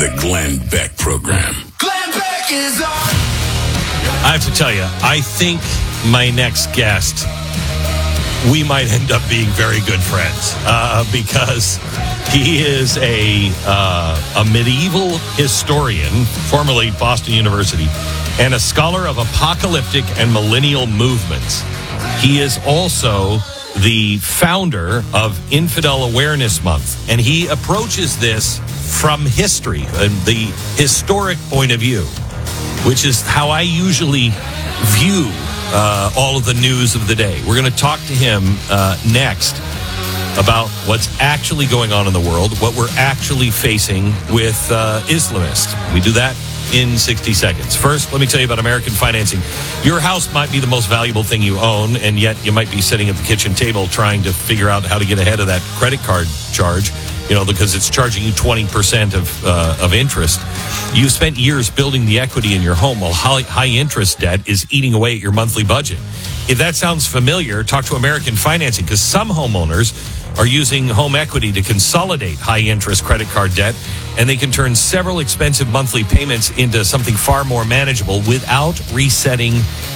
The Glenn Beck Program. Glenn Beck is on. I have to tell you, I think my next guest, we might end up being very good friends because he is a medieval historian, formerly Boston University, and a scholar of apocalyptic and millennial movements. He is also the founder of Infidel Awareness Month, and he approaches this from history, the historic point of view, which is how I usually view all of the news of the day. We're going to talk to him next about what's actually going on in the world, what we're actually facing with Islamists. We do that in 60 seconds. First, let me tell you about American Financing. Your house might be the most valuable thing you own, and yet you might be sitting at the kitchen table trying to figure out how to get ahead of that credit card charge, because it's charging you 20% of interest. You've spent years building the equity in your home while high interest debt is eating away at your monthly budget. If that sounds familiar, talk to American Financing, because some homeowners are using home equity to consolidate high-interest credit card debt, and they can turn several expensive monthly payments into something far more manageable without resetting